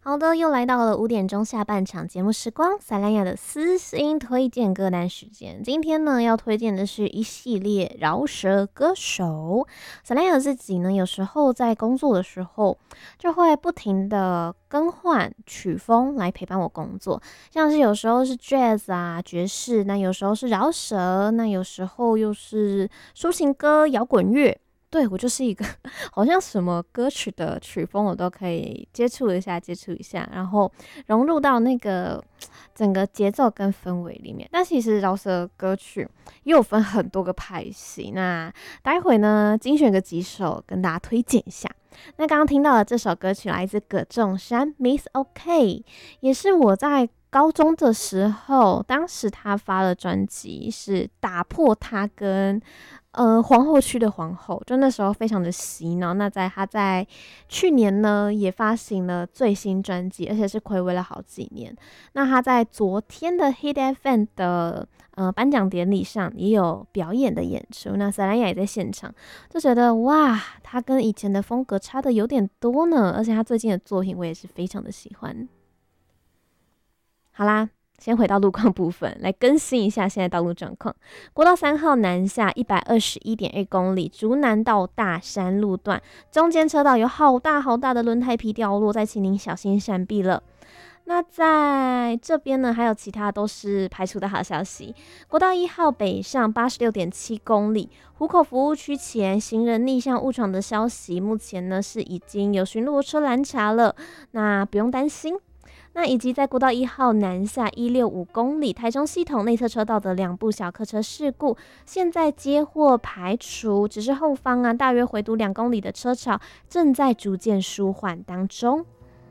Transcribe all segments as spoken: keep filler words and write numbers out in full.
好的，又来到了五点钟下半场节目时光，萨兰雅的私心推荐歌单时间。今天呢，要推荐的是一系列饶舌歌手。萨兰雅自己呢，有时候在工作的时候，就会不停的更换曲风来陪伴我工作，像是有时候是 jazz 啊爵士，那有时候是饶舌，那有时候又是抒情歌、摇滚乐。对，我就是一个好像什么歌曲的曲风我都可以接触一下，接触一下，然后融入到那个整个节奏跟氛围里面。但其实饶舌歌曲也有分很多个派系，那待会呢精选个几首跟大家推荐一下。那刚刚听到的这首歌曲来自葛仲山 Miss OK， 也是我在高中的时候，当时他发的专辑是打破他跟呃皇后区的皇后，就那时候非常的洗脑。那在他在去年呢也发行了最新专辑，而且是睽违了好几年。那他在昨天的 Hit F M 的呃颁奖典礼上也有表演的演出，那萨兰雅也在现场，就觉得哇，他跟以前的风格差的有点多呢，而且他最近的作品我也是非常的喜欢。好啦，先回到路况部分，来更新一下现在道路状况。国道三号南下一百二十一点二公里，竹南到大山路段，中间车道有好大好大的轮胎皮掉落，再请您小心闪避了。那在这边呢，还有其他都是排除的好消息。国道一号北上八十六点七公里，湖口服务区前行人逆向误闯的消息，目前呢是已经有巡逻车拦查了，那不用担心。那以及在国道一号南下一百六十五公里，台中系统内侧车道的两部小客车事故，现在接获排除，只是后方啊大约回堵两公里的车潮正在逐渐舒缓当中。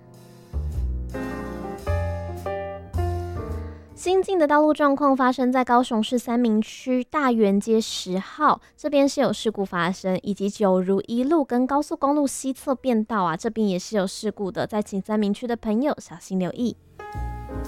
新进的道路状况发生在高雄市三民区大园街十号，这边是有事故发生，以及九如一路跟高速公路西侧变道啊，这边也是有事故的，再请三民区的朋友小心留意。